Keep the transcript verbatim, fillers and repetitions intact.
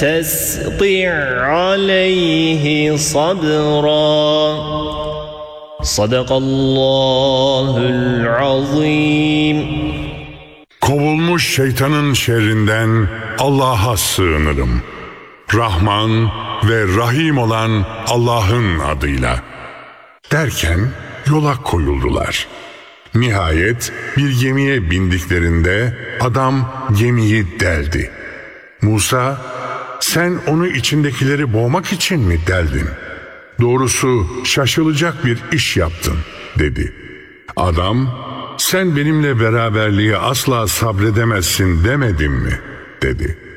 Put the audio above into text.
تستطيع عليه صبرا صدق الله العظيم. Kovulmuş şeytanın şerrinden Allah'a sığınırım. Rahman ve Rahim olan Allah'ın adıyla. Derken yola koyuldular. Nihayet bir gemiye bindiklerinde adam gemiyi deldi. Musa, sen onu içindekileri boğmak için mi deldin? Doğrusu şaşılacak bir iş yaptın, dedi. Adam, sen benimle beraberliğe asla sabredemezsin demedim mi, dedi.